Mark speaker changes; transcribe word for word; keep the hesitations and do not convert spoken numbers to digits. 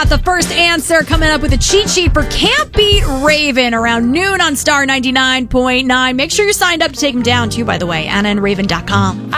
Speaker 1: got the first answer coming up with a cheat sheet for Can't Beat Raven around noon on Star ninety-nine point nine. Make sure you're signed up to take him down, too, by the way. Anna and Raven dot com.